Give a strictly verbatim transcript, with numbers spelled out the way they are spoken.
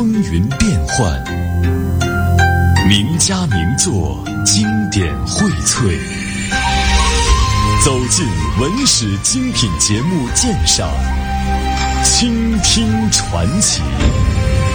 风云变幻，名家名作，经典荟萃。走进文史精品节目鉴赏，倾听传奇。